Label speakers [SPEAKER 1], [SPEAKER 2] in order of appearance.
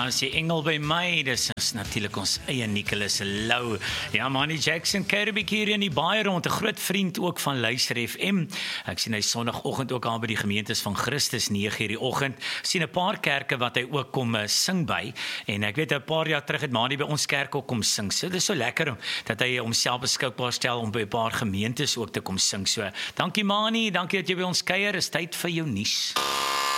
[SPEAKER 1] is die engel by my, dis natuurlik ons eie Nicholas Lou. Ja, Manny Jackson, Kirby hier in die baie rond, 'n groot vriend ook van Luister FM. Ek sien hy Sondagoggend ook aan by die gemeentes van Christus 9:00 die oggend. Sien 'n paar kerke wat hy ook kom sing by. En ek weet 'n paar jaar terug het Manny by ons kerk ook kom sing. So dis so lekker dat hy homself beskikbaar stel om by 'n paar gemeentes ook te kom sing. So, dankie Manny, dankie dat jy by ons kuier. Is tyd vir jou nuus.